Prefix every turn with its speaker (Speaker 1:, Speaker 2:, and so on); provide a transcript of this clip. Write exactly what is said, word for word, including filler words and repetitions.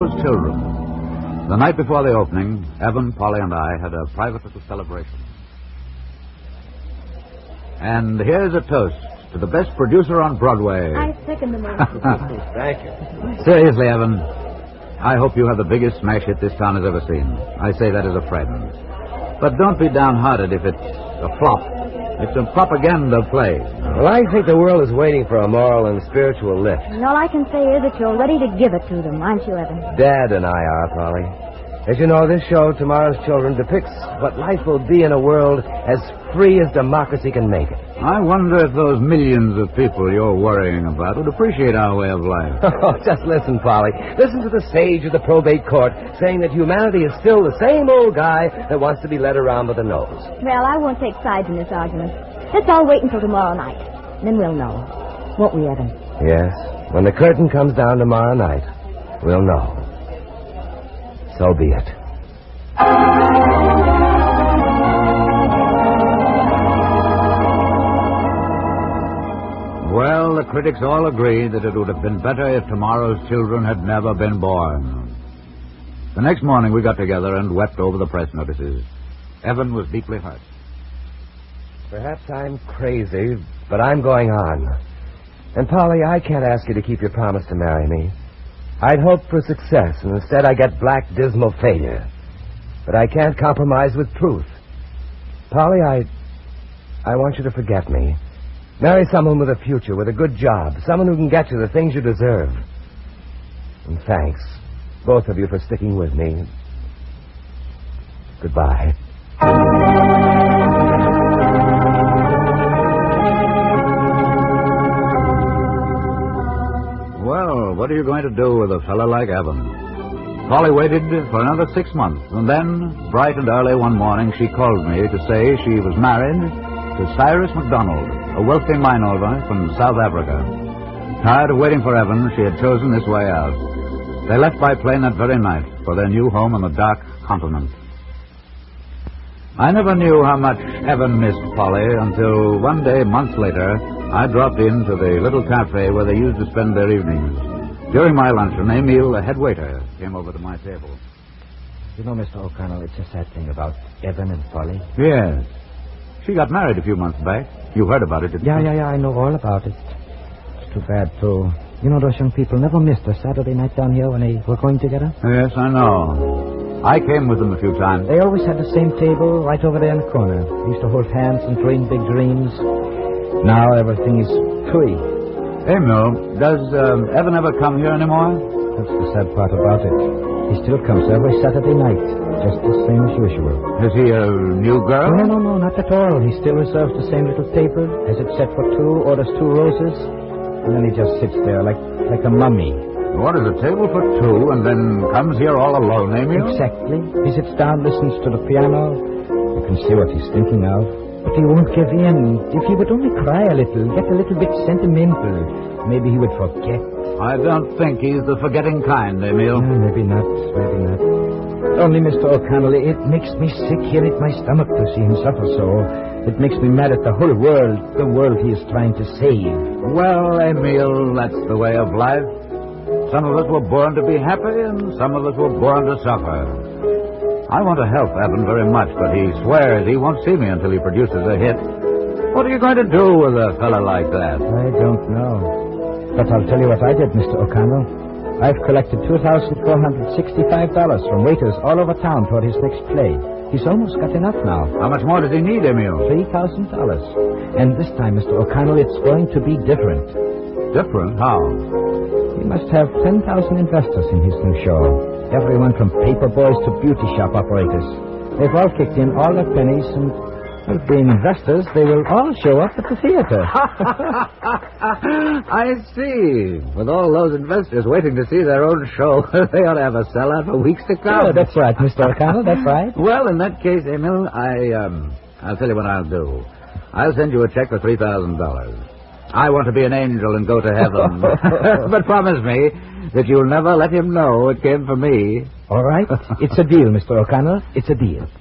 Speaker 1: Children. The night before the opening, Evan, Polly, and I had a private little celebration. And here's a toast to the best producer on Broadway.
Speaker 2: I second the motion.
Speaker 3: Thank you.
Speaker 1: Seriously, Evan, I hope you have the biggest smash hit this town has ever seen. I say that as a friend. But don't be downhearted if it's a flop. It's a propaganda play.
Speaker 3: Well, I think the world is waiting for a moral and spiritual lift.
Speaker 2: And all I can say is that you're ready to give it to them, aren't you, Evan?
Speaker 3: Dad and I are, Polly. As you know, this show, Tomorrow's Children, depicts what life will be in a world as free as democracy can make it.
Speaker 1: I wonder if those millions of people you're worrying about would appreciate our way of life.
Speaker 3: Oh, just listen, Polly. Listen to the sage of the probate court saying that humanity is still the same old guy that wants to be led around with a nose.
Speaker 2: Well, I won't take sides in this argument. Let's all wait until tomorrow night. Then we'll know. Won't we, Evan?
Speaker 3: Yes. When the curtain comes down tomorrow night, we'll know. So be it.
Speaker 1: Well, the critics all agree that it would have been better if Tomorrow's Children had never been born. The next morning we got together and wept over the press notices. Evan was deeply hurt.
Speaker 3: Perhaps I'm crazy, but I'm going on. And, Polly, I can't ask you to keep your promise to marry me. I'd hoped for success, and instead I get black, dismal failure. But I can't compromise with truth. Polly, I... I want you to forget me. Marry someone with a future, with a good job, someone who can get you the things you deserve. And thanks, both of you, for sticking with me. Goodbye.
Speaker 1: Well, what are you going to do with a fellow like Evan? Polly waited for another six months, and then, bright and early one morning, she called me to say she was married to Cyrus MacDonald, a wealthy mine owner from South Africa. Tired of waiting for Evan, she had chosen this way out. They left by plane that very night for their new home on the dark continent. I never knew how much Evan missed Polly until one day, months later, I dropped in to the little cafe where they used to spend their evenings. During my luncheon, Emil, the head waiter, came over to my table.
Speaker 4: You know, Mister O'Connell, it's a sad thing about Evan and Polly.
Speaker 1: Yes. She got married a few months back. You heard about it, didn't
Speaker 4: Yeah,
Speaker 1: you?
Speaker 4: yeah, yeah, I know all about it. It's too bad, too. You know, those young people never missed a Saturday night down here when they were going together?
Speaker 1: Yes, I know. I came with them a few times.
Speaker 4: They always had the same table right over there in the corner. They used to hold hands and dream big dreams. Now everything is free.
Speaker 1: Emil, does um, Evan ever come here anymore?
Speaker 4: That's the sad part about it. He still comes every Saturday night, just the same as usual.
Speaker 1: Is he a new girl?
Speaker 4: No, no, no, not at all. He still reserves the same little table, has it set for two, orders two roses, and then he just sits there like like a mummy.
Speaker 1: Orders a table for two and then comes here all alone, Emil?
Speaker 4: Exactly. He sits down, listens to the piano. You can see what he's thinking of. But he won't give in. If he would only cry a little, get a little bit sentimental, maybe he would forget.
Speaker 1: I don't think he's the forgetting kind, Emil.
Speaker 4: Uh, maybe not, maybe not. Only, Mister O'Connell, it makes me sick here at my stomach to see him suffer so. It makes me mad at the whole world, the world he is trying to save.
Speaker 1: Well, Emil, that's the way of life. Some of us were born to be happy, and some of us were born to suffer. I want to help Evan very much, but he swears he won't see me until he produces a hit. What are you going to do with a fellow like that?
Speaker 4: I don't know. But I'll tell you what I did, Mister O'Connell. I've collected two thousand four hundred sixty-five dollars from waiters all over town toward his next play. He's almost got enough now.
Speaker 1: How much more does he need, Emil?
Speaker 4: three thousand dollars. And this time, Mister O'Connell, it's going to be different.
Speaker 1: Different? How?
Speaker 4: He must have ten thousand investors in his new show. Everyone from paper boys to beauty shop operators. They've all kicked in all their pennies, and, well, being investors, they will all show up at the theater.
Speaker 1: I see. With all those investors waiting to see their own show, they ought to have a sellout for weeks to come.
Speaker 4: Oh, that's right, Mister O'Connell, that's right.
Speaker 1: Well, in that case, Emil, I, um, I'll tell you what I'll do. I'll send you a check for three thousand dollars. I want to be an angel and go to heaven. But promise me that you'll never let him know it came from me.
Speaker 4: All right. It's a deal, Mister O'Connell. It's a deal.